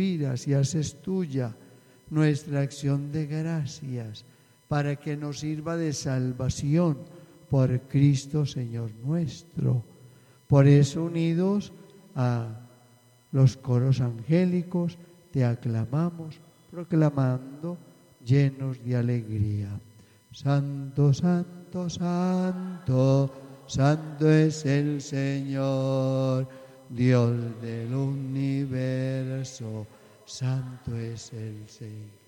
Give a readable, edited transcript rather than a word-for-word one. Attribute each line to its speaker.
Speaker 1: inspiras y haces tuya nuestra acción de gracias, para que nos sirva de salvación por Cristo Señor nuestro. Por eso, unidos a los coros angélicos, te aclamamos, proclamando llenos de alegría. Santo, santo, santo, santo es el Señor, Dios del universo, santo es el Señor.